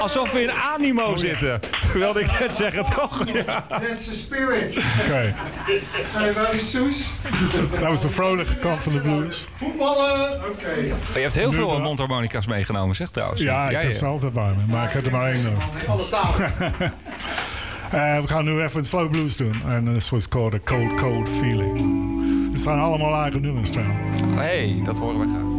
Alsof we in animo zitten. Wilde ik net zeggen, toch? Ja. That's the spirit. Oké. Hey, waar is Soes? Dat was de vrolijke kant van de blues. Voetballen. Oké. Je hebt heel veel mondharmonica's meegenomen, zeg trouwens. Ja, ik heb ze altijd bij me. Maar ik heb er maar één nog. Alle talen. We gaan nu even een slow blues doen. En this was called A Cold Cold Feeling. Het zijn allemaal eigen nummers trouwens. Hey, dat horen we graag.